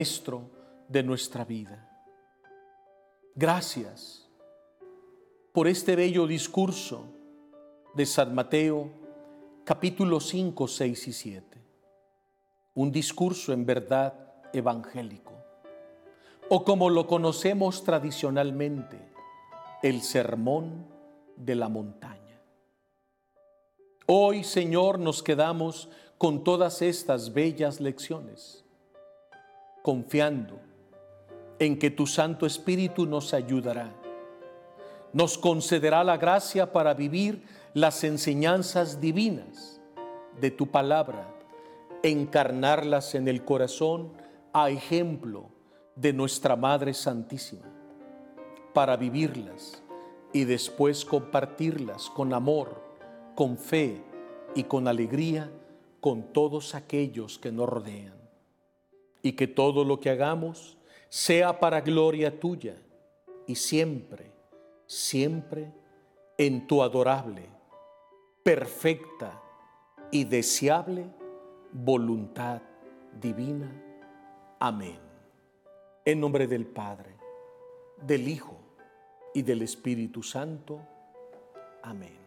Maestro de nuestra vida. Gracias por este bello discurso de San Mateo, capítulos 5, 6 y 7. Un discurso en verdad evangélico, o como lo conocemos tradicionalmente, el Sermón de la Montaña. Hoy, Señor, nos quedamos con todas estas bellas lecciones, confiando en que tu Santo Espíritu nos ayudará, nos concederá la gracia para vivir las enseñanzas divinas de tu palabra, encarnarlas en el corazón a ejemplo de nuestra Madre Santísima, para vivirlas y después compartirlas con amor, con fe y con alegría con todos aquellos que nos rodean. Y que todo lo que hagamos sea para gloria tuya y siempre, siempre en tu adorable, perfecta y deseable voluntad divina. Amén. En nombre del Padre, del Hijo y del Espíritu Santo. Amén.